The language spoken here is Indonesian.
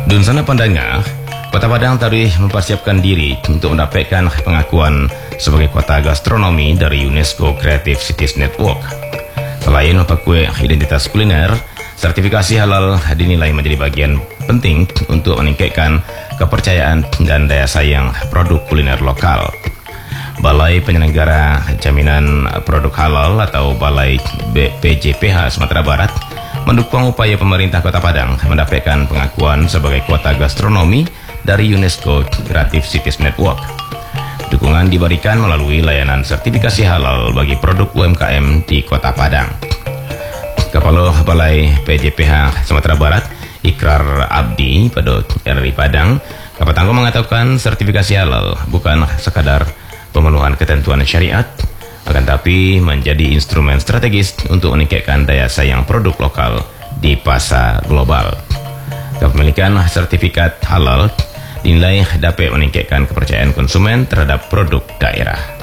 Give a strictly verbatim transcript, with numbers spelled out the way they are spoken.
Dun sana pandangan, Kota Padang tadi mempersiapkan diri untuk mendapatkan pengakuan sebagai kota gastronomi dari UNESCO Creative Cities Network. Selain memperkuat identitas kuliner, sertifikasi halal dinilai menjadi bagian penting untuk meningkatkan kepercayaan dan daya saing produk kuliner lokal. Balai Penyelenggara Jaminan Produk Halal atau Balai B P J P H Sumatera Barat mendukung upaya pemerintah Kota Padang mendapatkan pengakuan sebagai kota gastronomi dari UNESCO Creative Cities Network. Dukungan diberikan melalui layanan sertifikasi halal bagi produk U M K M di Kota Padang. Kepala Balai P J P H Sumatera Barat, Ikrar Abdi pada R I Padang, Kapatanggo mengatakan sertifikasi halal bukan sekadar pemenuhan ketentuan syariat, akan tapi menjadi instrumen strategis untuk meningkatkan daya saing produk lokal di pasar global. Kepemilikan sertifikat halal dinilai dapat meningkatkan kepercayaan konsumen terhadap produk daerah.